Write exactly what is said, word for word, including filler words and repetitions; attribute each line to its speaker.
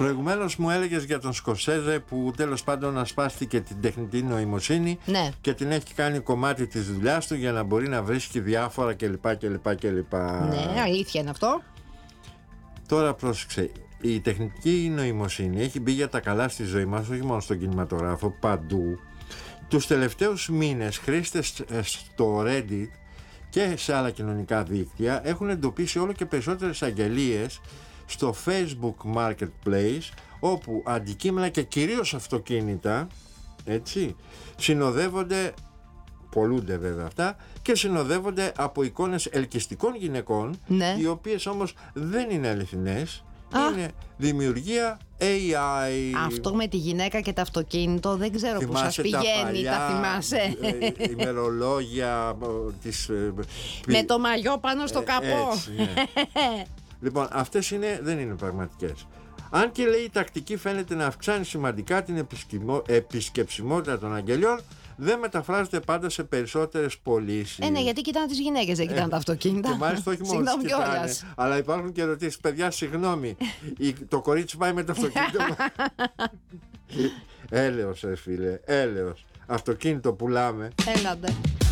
Speaker 1: Προηγουμένως μου έλεγες για τον Σκορσέζε που τέλος πάντων ασπάστηκε την τεχνητή νοημοσύνη,
Speaker 2: ναι,
Speaker 1: και την έχει κάνει κομμάτι της δουλειάς του για να μπορεί να βρίσκει διάφορα κλπ. κλπ, κλπ.
Speaker 2: Ναι, αλήθεια είναι αυτό.
Speaker 1: Τώρα πρόσεξε, η τεχνητή νοημοσύνη έχει μπει για τα καλά στη ζωή μας, όχι μόνο στον κινηματογράφο, παντού. Τους τελευταίους μήνες χρήστες στο Reddit και σε άλλα κοινωνικά δίκτυα έχουν εντοπίσει όλο και περισσότερες αγγελίες στο Facebook Marketplace, όπου αντικείμενα και κυρίως αυτοκίνητα, έτσι, συνοδεύονται, πολλούνται βέβαια αυτά, και συνοδεύονται από εικόνες ελκυστικών γυναικών,
Speaker 2: ναι,
Speaker 1: οι οποίες όμως δεν είναι αληθινές,
Speaker 2: Α.
Speaker 1: είναι δημιουργία έι άι.
Speaker 2: Αυτό με τη γυναίκα και το αυτοκίνητο δεν ξέρω που σας πηγαίνει, τα,
Speaker 1: παλιά,
Speaker 2: τα θυμάσαι.
Speaker 1: ε, ημερολόγια της, ε,
Speaker 2: Με το μαγιό πάνω στο
Speaker 1: ε,
Speaker 2: καπό.
Speaker 1: έτσι, ναι. Λοιπόν, αυτές είναι, δεν είναι πραγματικές. Αν και λέει η τακτική φαίνεται να αυξάνει σημαντικά την επισκειμο- επισκεψιμότητα των αγγελιών, δεν μεταφράζεται πάντα σε περισσότερες πωλήσεις.
Speaker 2: Ε, ναι, γιατί κοιτάνε τις γυναίκες, δεν κοιτάνε τα αυτοκίνητα.
Speaker 1: Και μάλιστα όχι μόνο τις
Speaker 2: Συγγνώμη
Speaker 1: κοιτάνε,
Speaker 2: κιόλας.
Speaker 1: αλλά υπάρχουν και ερωτήσεις. Παιδιά, συγγνώμη, η- το κορίτσι πάει με το αυτοκίνητο. Έλεος, ρε φίλε, έλεος. Αυτοκίνητο πουλάμε.
Speaker 2: Έλατε.